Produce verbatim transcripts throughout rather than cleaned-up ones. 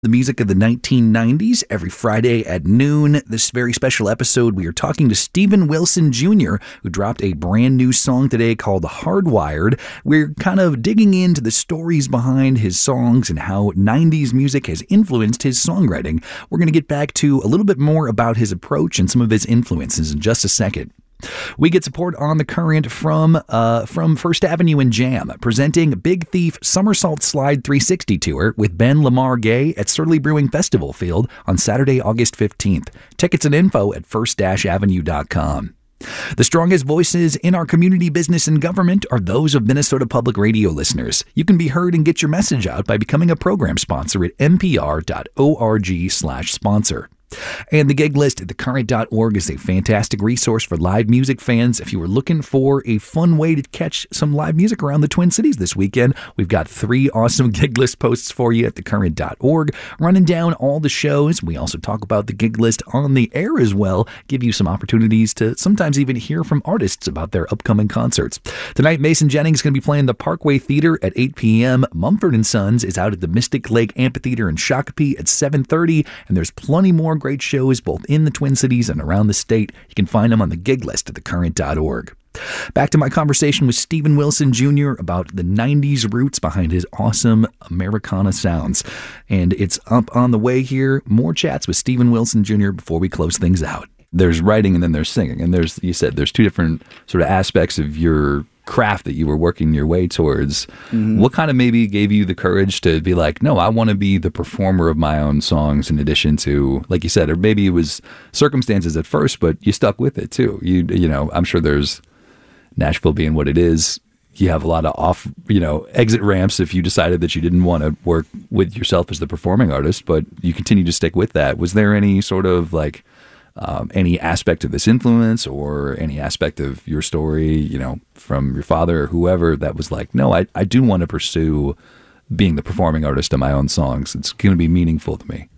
The music of the nineteen nineties every Friday at noon. This very special episode, we are talking to Steven Wilson Junior, who dropped a brand new song today called Hardwired. We're kind of digging into the stories behind his songs and how nineties music has influenced his songwriting. We're going to get back to a little bit more about his approach and some of his influences in just a second. We get support on The Current from uh, from First Avenue and Jam, presenting Big Thief Somersault Slide three sixty Tour with Ben Lamar Gay at Surly Brewing Festival Field on Saturday, August fifteenth. Tickets and info at first avenue dot com. The strongest voices in our community, business, and government are those of Minnesota Public Radio listeners. You can be heard and get your message out by becoming a program sponsor at n p r dot org slash sponsor. And the gig list at the current dot org is a fantastic resource for live music fans. If you are looking for a fun way to catch some live music around the Twin Cities this weekend, we've got three awesome gig list posts for you at the current dot org, running down all the shows. We also talk about the gig list on the air as well, give you some opportunities to sometimes even hear from artists about their upcoming concerts. Tonight, Mason Jennings is going to be playing the Parkway Theater at eight p.m. Mumford and Sons is out at the Mystic Lake Amphitheater in Shakopee at seven thirty, and there's plenty more great shows both in the Twin Cities and around the state. You can find them on the gig list at the current dot org. Back to my conversation with Steven Wilson Junior about the nineties roots behind his awesome Americana sounds. And it's up on the way here. More chats with Steven Wilson Junior before we close things out. There's writing and then there's singing. And there's, you said, there's two different sort of aspects of your craft that you were working your way towards. Mm-hmm. What kind of maybe gave you the courage to be like, no, I want to be the performer of my own songs in addition to, like you said, or maybe it was circumstances at first, but you stuck with it too. You, you know, I'm sure there's Nashville being what it is. You have a lot of off, you know, exit ramps if you decided that you didn't want to work with yourself as the performing artist, but you continue to stick with that. Was there any sort of like, Um, any aspect of this influence or any aspect of your story, you know, from your father or whoever that was like, no, I, I do want to pursue being the performing artist of my own songs. It's going to be meaningful to me.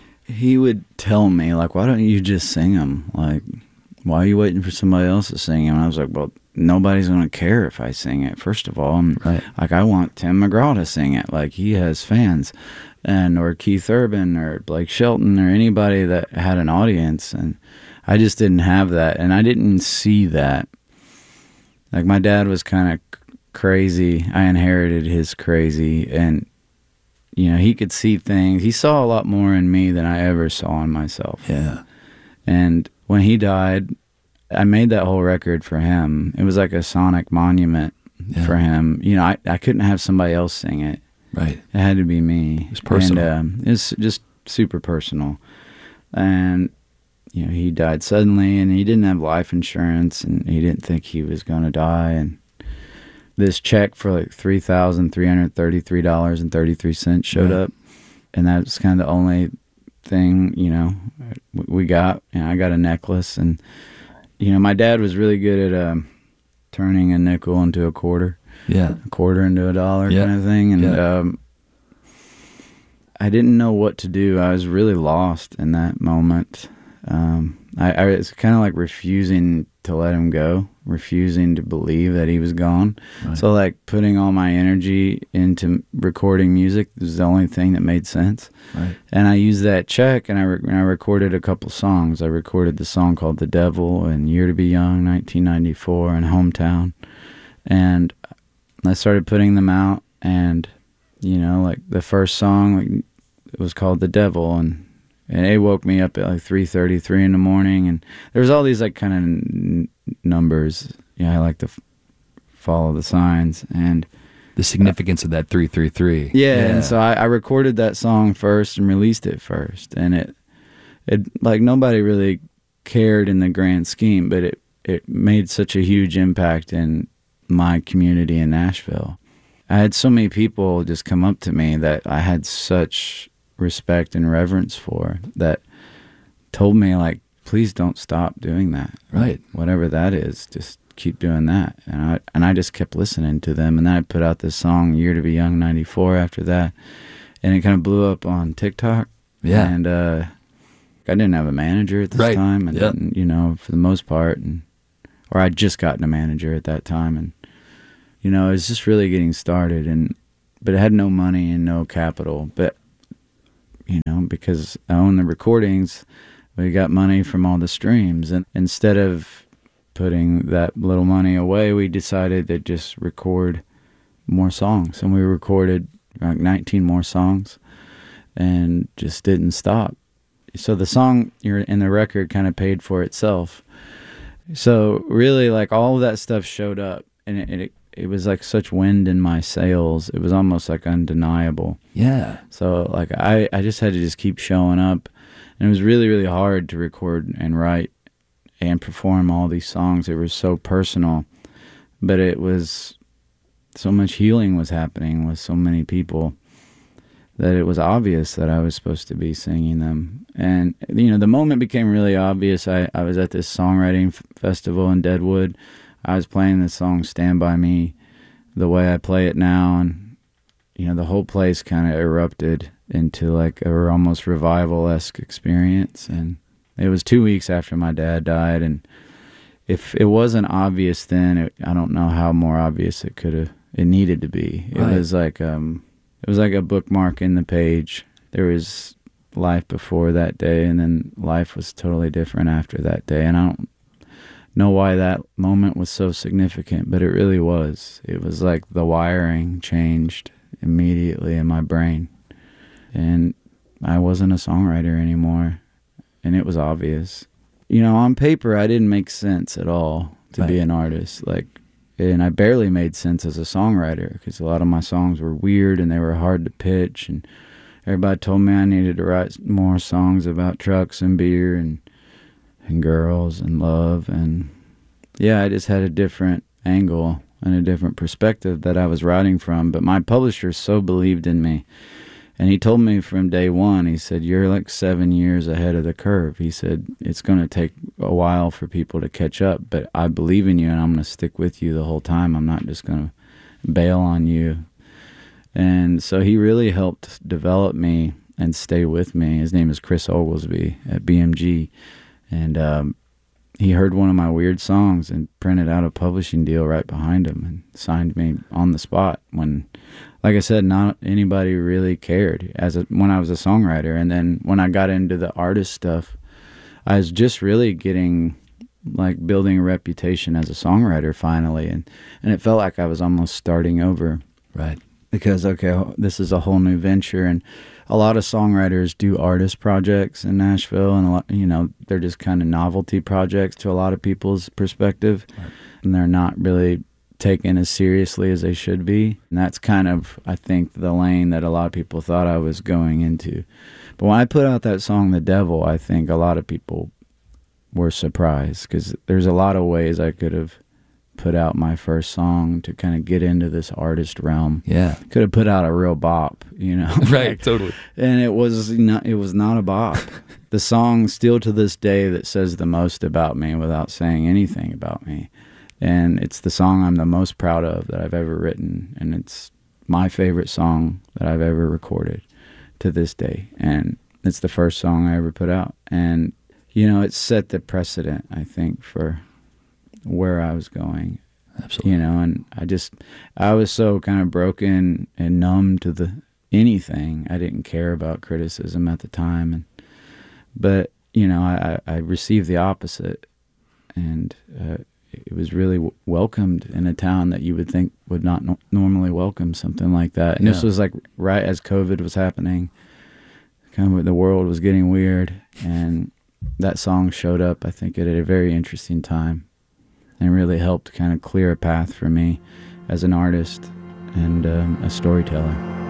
He would tell me, like, why don't you just sing them? Like, why are you waiting for somebody else to sing them? And I was like, well, nobody's going to care if I sing it, first of all. And, right. Like, I want Tim McGraw to sing it. Like, he has fans. And or Keith Urban or Blake Shelton or anybody that had an audience, and I just didn't have that, and I didn't see that. Like, my dad was kind of crazy. I inherited his crazy, and you know, he could see things. He saw a lot more in me than I ever saw in myself. Yeah. And when he died, I made that whole record for him. It was like a sonic monument yeah. for him. You know, I, I couldn't have somebody else sing it. Right. It had to be me. It's personal. And um, it's just super personal. And, you know, he died suddenly, and he didn't have life insurance, and he didn't think he was going to die. And this check for like three thousand three hundred thirty-three dollars and thirty-three cents showed right. up. And that's kind of the only thing, you know, we got. You know, I got a necklace. And, you know, my dad was really good at um, turning a nickel into a quarter. Yeah, a quarter into a dollar yeah. kind of thing. And yeah. um, I didn't know what to do. I was really lost in that moment. Um, I, I was kind of like refusing to let him go, refusing to believe that he was gone. Right. So like putting all my energy into recording music was the only thing that made sense. Right. And I used that check, and I, re- and I recorded a couple songs. I recorded the song called The Devil and Year to Be Young, nineteen ninety-four, and Hometown. And I started putting them out, and, you know, like the first song, like, it was called The Devil, and and it woke me up at like three thirty, three in the morning, and there was all these like kind of n- numbers. You know, I like to f- follow the signs, and the significance uh, of that three three three. Yeah, yeah. And so I, I recorded that song first and released it first, and it it like nobody really cared in the grand scheme, but it it made such a huge impact in my community in Nashville. I had so many people just come up to me that I had such respect and reverence for, that told me, like, please don't stop doing that. Right. Whatever that is, just keep doing that. And I and I just kept listening to them. And then I put out this song, Year to Be Young, ninety-four, after that. And it kind of blew up on TikTok. Yeah. And uh, I didn't have a manager at this right. time. And, yep. you know, for the most part, and or I'd just gotten a manager at that time, and you know, it was just really getting started, and but it had no money and no capital. But know, because I own the recordings, we got money from all the streams. And instead of putting that little money away, we decided to just record more songs. And we recorded like nineteen more songs and just didn't stop. So the song in the record kind of paid for itself. So really, like, all of that stuff showed up, and it, it it was like such wind in my sails. It was almost like undeniable. Yeah. So like I, I just had to just keep showing up, and it was really, really hard to record and write and perform all these songs. It was so personal, but it was so much healing was happening with so many people that it was obvious that I was supposed to be singing them. And, you know, the moment became really obvious. I, I was at this songwriting f- festival in Deadwood. I was playing the song Stand By Me the way I play it now, and, you know, the whole place kind of erupted into like a almost revival-esque experience. And it was two weeks after my dad died, and if it wasn't obvious then, it, I don't know how more obvious it could have, it needed to be. It Right. was like, um, it was like a bookmark in the page. There was life before that day, and then life was totally different after that day. And I don't know why that moment was so significant, but it really was. It was like the wiring changed immediately in my brain, and I wasn't a songwriter anymore, and it was obvious. You know, on paper, I didn't make sense at all to Right. be an artist. Like, and I barely made sense as a songwriter, because a lot of my songs were weird and they were hard to pitch, and everybody told me I needed to write more songs about trucks and beer and and girls and love. And yeah, I just had a different angle and a different perspective that I was writing from. But my publisher so believed in me, and he told me from day one, he said, you're like seven years ahead of the curve. He said, it's going to take a while for people to catch up, but I believe in you, and I'm going to stick with you the whole time. I'm not just going to bail on you. And so he really helped develop me and stay with me. His name is Chris Oglesby at B M G. And um, he heard one of my weird songs and printed out a publishing deal right behind him and signed me on the spot when, like I said, not anybody really cared as a, when I was a songwriter. And then when I got into the artist stuff, I was just really getting, like, building a reputation as a songwriter finally. And, and it felt like I was almost starting over. Right. Because, okay, this is a whole new venture, and a lot of songwriters do artist projects in Nashville, and a lot, you know, they're just kind of novelty projects to a lot of people's perspective, right. And they're not really taken as seriously as they should be. And that's kind of, I think, the lane that a lot of people thought I was going into. But when I put out that song, The Devil, I think a lot of people were surprised, because there's a lot of ways I could have put out my first song to kind of get into this artist realm. Yeah. Could have put out a real bop, you know. Right, like, totally. And it was not it was not a bop. The song still to this day that says the most about me without saying anything about me. And it's the song I'm the most proud of that I've ever written, and it's my favorite song that I've ever recorded to this day. And it's the first song I ever put out. And you know, it set the precedent, I think, for where I was going. Absolutely. You know, and I just, I was so kind of broken and numb to the anything. I didn't care about criticism at the time. And, but, you know, I, I received the opposite. And uh, it was really w- welcomed in a town that you would think would not no- normally welcome something like that. And yeah. This was like right as COVID was happening. Kind of the world was getting weird. And that song showed up, I think, at a very interesting time. And really helped kind of clear a path for me as an artist and um, a storyteller.